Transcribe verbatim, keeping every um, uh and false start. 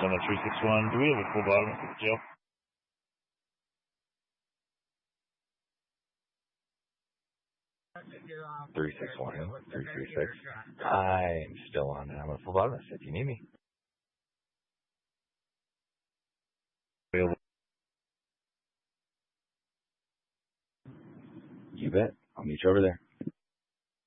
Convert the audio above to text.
on the three six one. Do we have a full bottom, Joe? three six one, three three six. I'm still on, and I'm a full bottomist if you need me. You bet. I'll meet you over there.